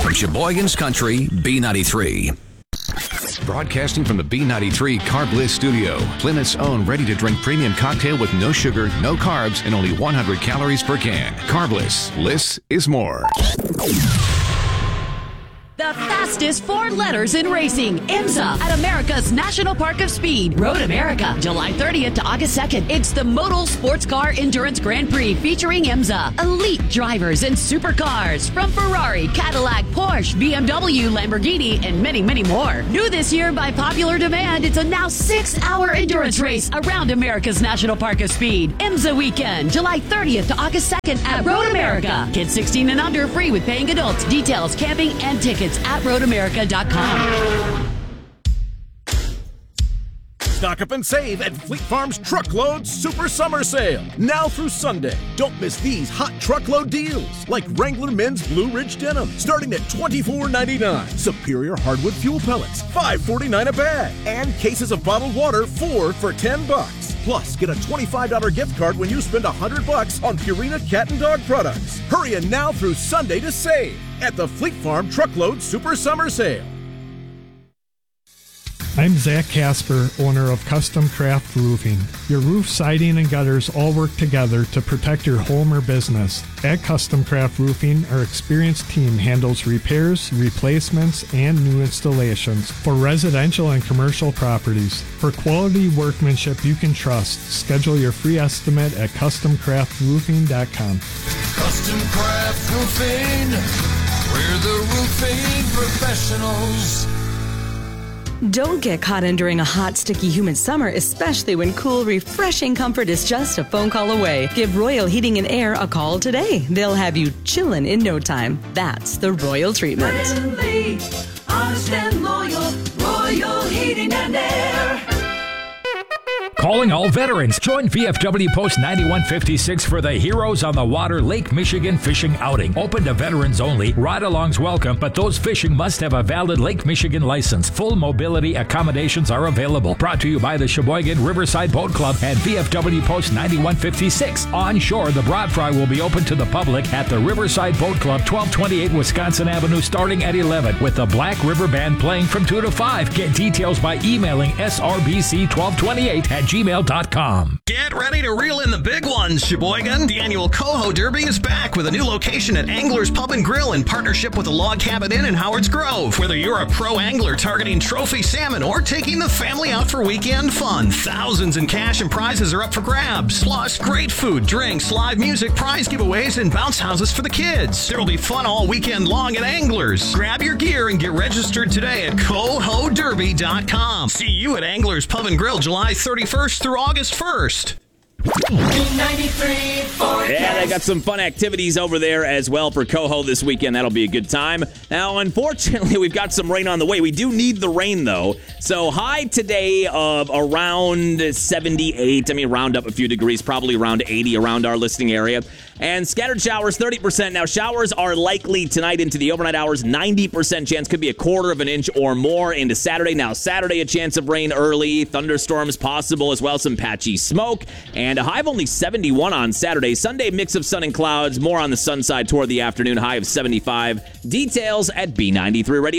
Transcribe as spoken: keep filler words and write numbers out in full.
from Sheboygan's Country, B ninety-three. Broadcasting from the B ninety-three Carb Bliss studio, Plymouth's own ready-to-drink premium cocktail with no sugar, no carbs, and only one hundred calories per can. Carb Bliss. Bliss is more. The fastest four letters in racing, IMSA, at America's National Park of Speed, Road America, July thirtieth to August second. It's the Modal Sports Car Endurance Grand Prix featuring IMSA. Elite drivers and supercars from Ferrari, Cadillac, Porsche, B M W, Lamborghini, and many, many more. New this year by popular demand, it's a now six-hour endurance race around America's National Park of Speed. IMSA weekend, July thirtieth to August second at Road America. Kids sixteen and under, free with paying adults. Details, camping, and tickets at road america dot com. Stock up and save at Fleet Farm's Truckload Super Summer Sale. Now through Sunday. Don't miss these hot truckload deals. Like Wrangler Men's Blue Ridge Denim, starting at twenty-four ninety-nine. Superior Hardwood Fuel Pellets, five forty-nine a bag. And cases of bottled water, four for ten bucks. Plus, get a twenty-five dollars gift card when you spend one hundred bucks on Purina cat and dog products. Hurry in now through Sunday to save at the Fleet Farm Truckload Super Summer Sale. I'm Zach Casper, owner of Custom Craft Roofing. Your roof, siding, and gutters all work together to protect your home or business. At Custom Craft Roofing, our experienced team handles repairs, replacements, and new installations for residential and commercial properties. For quality workmanship you can trust, schedule your free estimate at custom craft roofing dot com. Custom Craft Roofing, we're the roofing professionals. Don't get caught enduring a hot, sticky, humid summer, especially when cool, refreshing comfort is just a phone call away. Give Royal Heating and Air a call today. They'll have you chillin' in no time. That's the Royal treatment. Friendly, honest and loyal, Royal Heating and Air. Calling all veterans. Join V F W Post ninety-one fifty-six for the Heroes on the Water Lake Michigan fishing outing. Open to veterans only. Ride-alongs welcome, but those fishing must have a valid Lake Michigan license. Full mobility accommodations are available. Brought to you by the Sheboygan Riverside Boat Club and V F W Post ninety-one fifty-six. On shore, the Broad Fry will be open to the public at the Riverside Boat Club, twelve twenty-eight Wisconsin Avenue, starting at eleven, with the Black River Band playing from two to five. Get details by emailing s r b c twelve twenty-eight at gmail dot com. Get ready to reel in the big ones, Sheboygan. The annual Coho Derby is back with a new location at Angler's Pub and Grill in partnership with the Log Cabin Inn in Howards Grove. Whether you're a pro angler targeting trophy salmon or taking the family out for weekend fun, thousands in cash and prizes are up for grabs. Plus, great food, drinks, live music, prize giveaways, and bounce houses for the kids. There will be fun all weekend long at Angler's. Grab your gear and get registered today at coho derby dot com. See you at Angler's Pub and Grill July thirty-first through August first. Yeah, they got some fun activities over there as well for Coho this weekend. That'll be a good time. Now, unfortunately, we've got some rain on the way. We do need the rain, though. So high today of around seventy-eight. I mean, round up a few degrees, probably around eighty around our listening area. And scattered showers, thirty percent. Now, showers are likely tonight into the overnight hours. ninety percent chance, could be a quarter of an inch or more into Saturday. Now, Saturday, a chance of rain early. Thunderstorms possible as well, some patchy smoke. And a high of only seventy-one on Saturday. Sunday, mix of sun and clouds. More on the sun side toward the afternoon. High of seventy-five. Details at B ninety-three Radio.